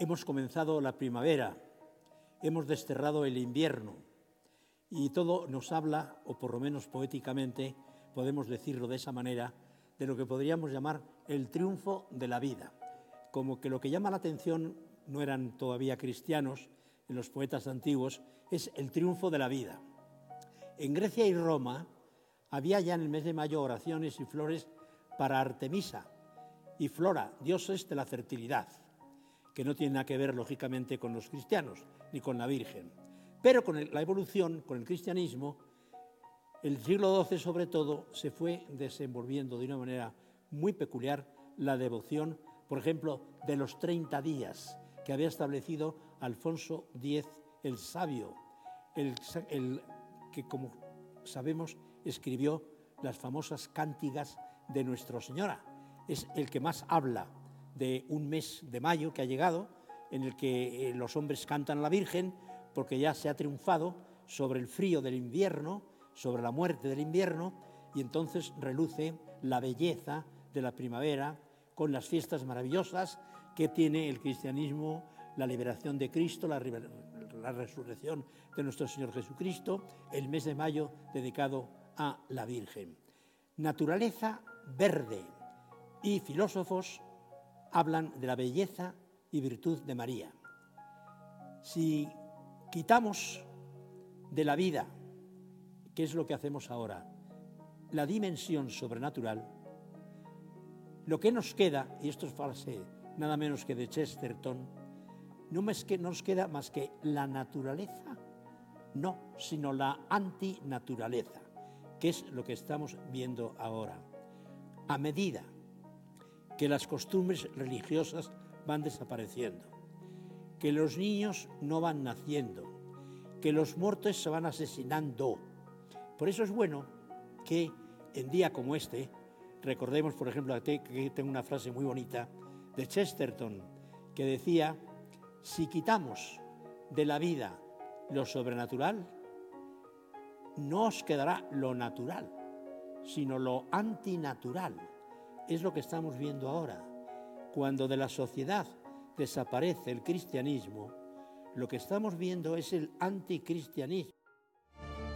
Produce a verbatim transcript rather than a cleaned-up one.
Hemos comenzado la primavera, hemos desterrado el invierno y todo nos habla, o por lo menos poéticamente, podemos decirlo de esa manera, de lo que podríamos llamar el triunfo de la vida. Como que lo que llama la atención, no eran todavía cristianos, en los poetas antiguos, es el triunfo de la vida. En Grecia y Roma había ya en el mes de mayo oraciones y flores para Artemisa y Flora, dioses de la fertilidad, que no tiene nada que ver, lógicamente, con los cristianos, ni con la Virgen. Pero con el, la evolución, con el cristianismo, el siglo doce, sobre todo, se fue desenvolviendo de una manera muy peculiar la devoción, por ejemplo, de los treinta días que había establecido Alfonso X el Sabio, el, el que, como sabemos, escribió las famosas cántigas de Nuestra Señora. Es el que más habla de un mes de mayo que ha llegado, en el que eh, los hombres cantan a la Virgen, porque ya se ha triunfado sobre el frío del invierno, sobre la muerte del invierno, y entonces reluce la belleza de la primavera con las fiestas maravillosas que tiene el cristianismo, la liberación de Cristo, la, la resurrección de nuestro Señor Jesucristo, el mes de mayo dedicado a la Virgen. Naturaleza verde y filósofos hablan de la belleza y virtud de María. Si quitamos de la vida, que es lo que hacemos ahora, la dimensión sobrenatural, lo que nos queda, y esto es frase nada menos que de Chesterton, no nos queda más que la naturaleza, no, sino la antinaturaleza, que es lo que estamos viendo ahora. A medida que las costumbres religiosas van desapareciendo, que los niños no van naciendo, que los muertos se van asesinando. Por eso es bueno que en día como este, recordemos, por ejemplo, que tengo una frase muy bonita de Chesterton, que decía: si quitamos de la vida lo sobrenatural, no os quedará lo natural, sino lo antinatural. Es lo que estamos viendo ahora. Cuando de la sociedad desaparece el cristianismo, lo que estamos viendo es el anticristianismo.